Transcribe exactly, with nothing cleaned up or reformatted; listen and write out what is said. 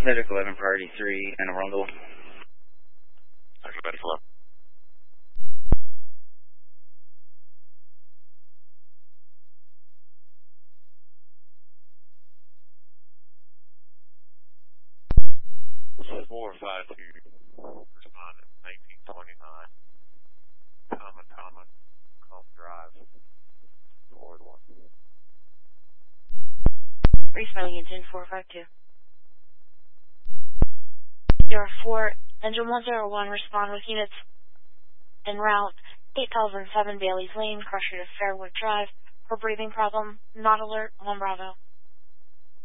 Medic eleven, priority three, and Arundel. Okay, Medic eleven. four five two, respond at nineteen twenty-nine, Tama Tama, Comp Drive, forward one. Responding engine four five two. zero four, engine one zero one, respond with units en route, eight thousand seven Bailey's Lane, Crusher to Fairwood Drive, for breathing problem, not alert, on Bravo.